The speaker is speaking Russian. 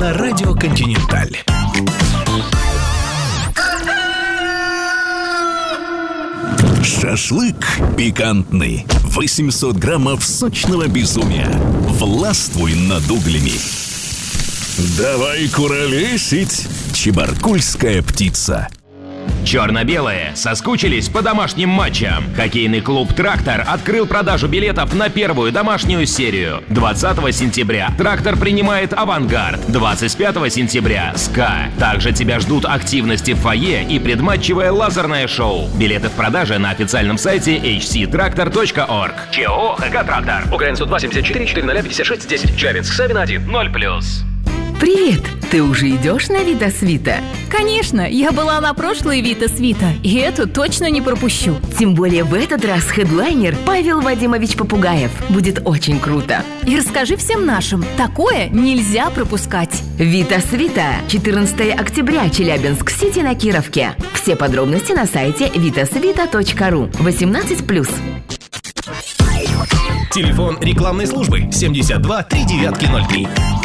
на радио «Континенталь». Шашлык пикантный. 800 граммов сочного безумия. Властвуй над углями. Давай куролесить. Чебаркульская птица. Черно-белые соскучились по домашним матчам. Хоккейный клуб «Трактор» открыл продажу билетов на первую домашнюю серию. 20 сентября «Трактор» принимает «Авангард». 25 сентября «СКА». Также тебя ждут активности в фойе и предматчевое лазерное шоу. Билеты в продаже на официальном сайте hctractor.org. ЧОО «ХК Трактор». УКН 102-74 400 56 10. Челябинск. Савина 1 0+. Привет! Ты уже идешь на Витас Вита? Конечно, я была на прошлой Витас Вита, и эту точно не пропущу. Тем более в этот раз хедлайнер Павел Вадимович Попугаев. Будет очень круто. И расскажи всем нашим, такое нельзя пропускать. Витас Вита, 14 октября, Челябинск-Сити на Кировке. Все подробности на сайте vitasvita.ru. 18+. Телефон рекламной службы 72 3903.